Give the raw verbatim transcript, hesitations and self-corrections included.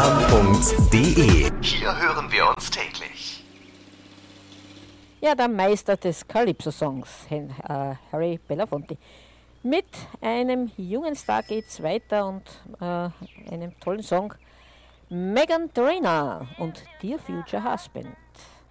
stern punkt de. Hier hören wir uns täglich. Ja, der Meister des Calypso-Songs, äh, Harry Belafonte. Mit einem jungen Star geht's weiter und äh, einem tollen Song. Meghan Trainor und Dear Future Husband.